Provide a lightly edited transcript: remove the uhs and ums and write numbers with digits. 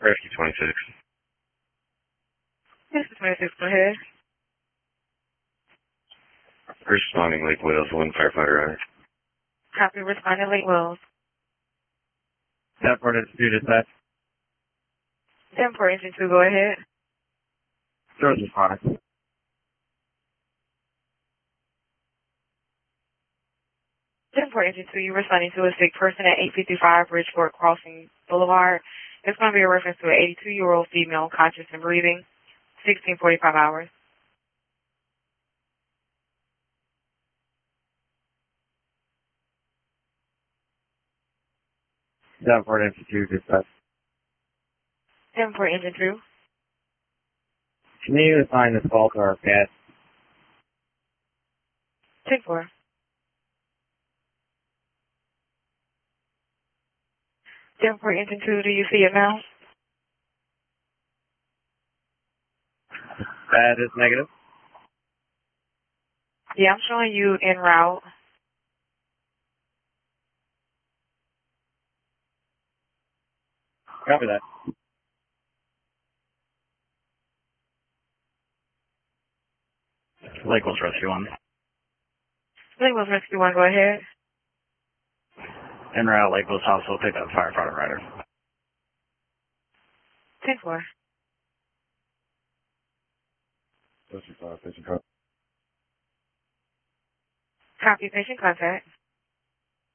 Rescue 26. This is 26, go ahead. Responding Lake Wales, one firefighter on. Copy, responding Lake Wells. Davenport Institute dispatch. Davenport Engine 2, go ahead. Service responding. Davenport Engine 2, you're responding to a sick person at 855 Bridgeport Crossing Boulevard. It's going to be a reference to an 82-year-old female conscious and breathing, 1645 hours. Davenport Institute dispatch. Davenport Engine 2. Can you assign this call to our CAT? 10-4. Davenport Engine 2, do you see it now? That is negative. Yeah, I'm showing you en route. Copy that. Lake Wales Rescue 1. Lake Wells Rescue 1, go ahead. En route, Lake Wales Hospital, pick up firefighter rider. 10-4. Patient call. Copy, patient contact.